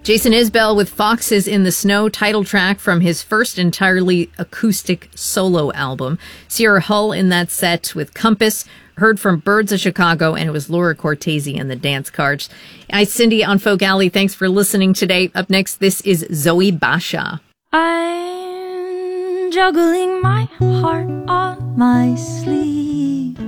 Jason Isbell with Foxes in the Snow, title track from his first entirely acoustic solo album. Sierra Hull in that set with Compass. Heard from Birds of Chicago, and it was Laura Cortese and the Dance Cards. I'm Cindy on Folk Alley. Thanks for listening today. Up next, this is Zoe Basha. I'm juggling my heart on my sleeve.